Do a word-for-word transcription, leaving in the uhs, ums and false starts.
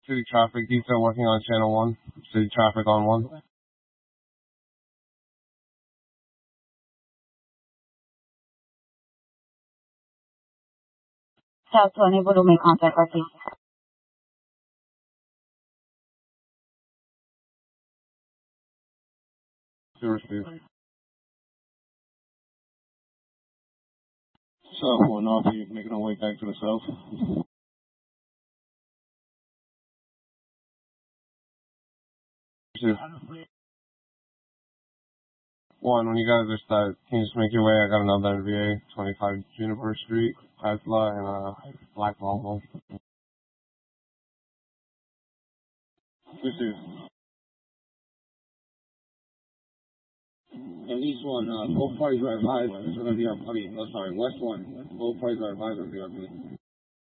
City traffic detail working on channel one. City traffic on one. South to unable to make contact, R T. To receive. South one off, you making our way back to the south. Receive. One, when you guys are set, can you just make your way? I got another N V A, twenty-five Juniper Street, Tesla, and a black Volvo. Receive. At least one, uh, both parties are advised. It's going to be our party. Oh, sorry, West one. Both parties are advised of B R B.